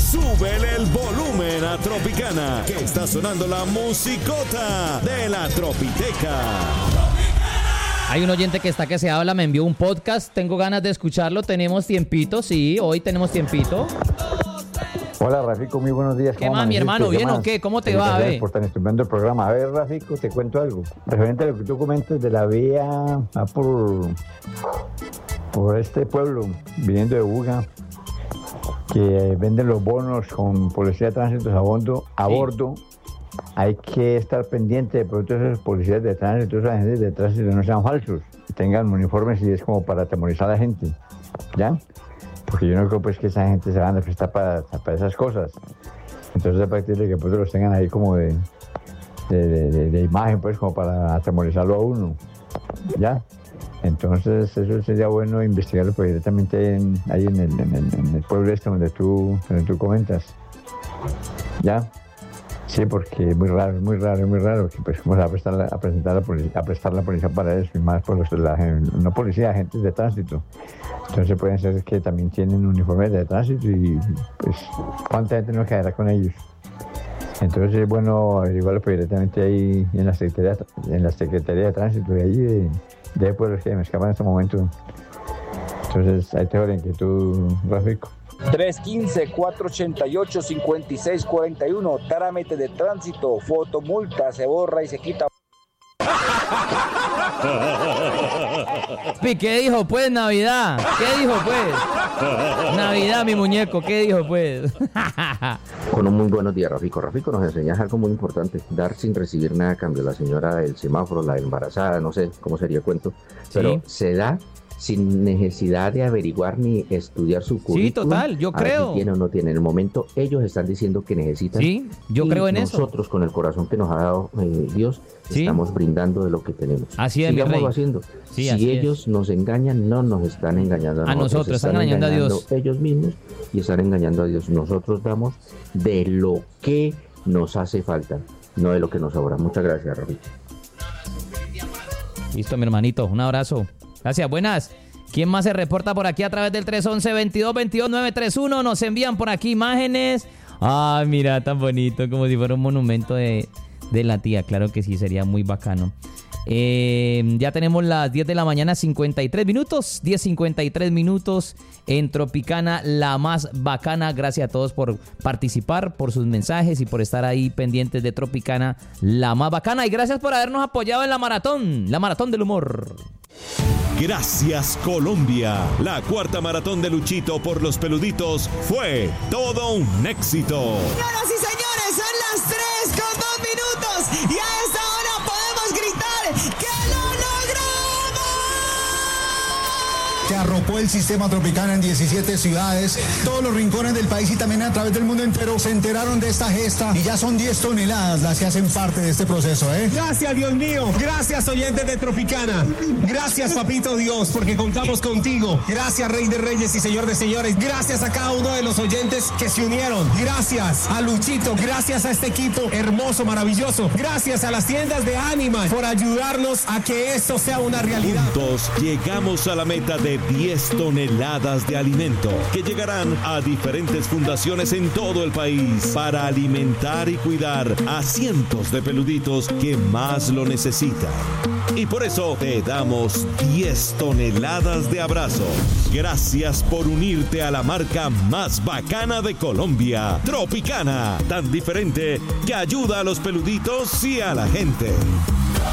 súbele el volumen a Tropicana, que está sonando la musicota de la Tropiteca. Hay un oyente que está que se habla, me envió un podcast, tengo ganas de escucharlo, tenemos tiempito, sí, hoy tenemos tiempito. Hola Rafico, muy buenos días. ¿Qué más, mi hermano? ¿Bien o qué? ¿Cómo te va? A ver. Por tan estupendo el programa. A ver, Rafico, te cuento algo. Referente a lo que tú comentas de la vía por este pueblo, viniendo de Buga, que venden los bonos con policía de tránsito a bordo. Hay que estar pendiente de pronto esos policías de tránsito, esos agentes de tránsito no sean falsos, tengan uniformes y es como para atemorizar a la gente, ¿ya? Porque yo no creo pues que esa gente se van a prestar para esas cosas. Entonces a partir de que pues los tengan ahí como de imagen, pues como para atemorizarlo a uno, ¿ya? Entonces eso sería bueno investigarlo pues, directamente ahí en el pueblo este donde tú comentas, ¿ya? Sí, porque es muy raro que pues vamos a prestar la policía para eso, y más por no policía, agentes de tránsito. Entonces pueden ser que también tienen uniformes de tránsito y pues cuánta gente nos quedará con ellos. Entonces es bueno averiguarlo pues, directamente ahí en la Secretaría de Tránsito de allí de pueblos que me escapan en este momento. Entonces ahí te dejo la inquietud, Rafico. 315-488-5641, trámite de tránsito, fotomulta, se borra y se quita. ¿Qué dijo pues, Navidad? ¿Qué dijo pues? Navidad, mi muñeco, ¿qué dijo pues? Bueno, muy buenos días, Rafico. Rafico, nos enseñas algo muy importante, dar sin recibir nada a cambio. La señora del semáforo, la embarazada, no sé cómo sería el cuento, pero se da sin necesidad de averiguar ni estudiar su currículum. Sí, total, yo creo. Si tiene o no tiene. En el momento ellos están diciendo que necesitan. Sí, yo creo en eso. Nosotros con el corazón que nos ha dado Dios, estamos brindando de lo que tenemos. Así es, sigámoslo haciendo. Sí, si ellos nos engañan, no nos están engañando a nosotros. Están engañando a Dios. Ellos mismos y están engañando a Dios. Nosotros damos de lo que nos hace falta, no de lo que nos sobra. Muchas gracias, Rafael. Listo, mi hermanito. Un abrazo. Gracias, buenas. ¿Quién más se reporta por aquí a través del 311-2222-931? Nos envían por aquí imágenes. Ay, mira, tan bonito, como si fuera un monumento de la tía. Claro que sí, sería muy bacano. Ya tenemos las 10 de la mañana, 53 minutos. 10:53 minutos en Tropicana, la más bacana. Gracias a todos por participar, por sus mensajes y por estar ahí pendientes de Tropicana, la más bacana. Y gracias por habernos apoyado en la maratón del humor. Gracias, Colombia. La cuarta maratón de Luchito por los peluditos fue todo un éxito. Señoras y señores, son las 3:02 y a esta hora podemos gritar ¡que lo logramos! Que arropó el sistema Tropicana en 17 ciudades, todos los rincones del país y también a través del mundo entero se enteraron de esta gesta y ya son 10 toneladas las que hacen parte de este proceso, ¿eh? Gracias, Dios mío. Gracias, oyentes de Tropicana. Gracias, papito Dios, porque contamos contigo. Gracias, Rey de Reyes y Señor de Señores. Gracias a cada uno de los oyentes que se unieron. Gracias a Luchito. Gracias a este equipo hermoso, maravilloso. Gracias a las tiendas de Animal por ayudarnos a que esto sea una realidad. Juntos llegamos a la meta de 10 toneladas de alimento que llegarán a diferentes fundaciones en todo el país para alimentar y cuidar a cientos de peluditos que más lo necesitan. Y por eso te damos 10 toneladas de abrazos. Gracias por unirte a la marca más bacana de Colombia, Tropicana, tan diferente que ayuda a los peluditos y a la gente.